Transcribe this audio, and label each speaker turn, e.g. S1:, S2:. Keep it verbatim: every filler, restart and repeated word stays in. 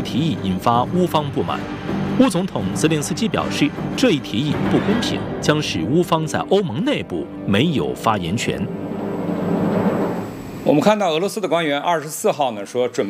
S1: 提议引发乌方不满。乌总统泽连斯基表示，这一提议不公平，将使乌方在欧盟内部没有发言权。
S2: 我们看到俄罗斯的官员二十四号呢说准。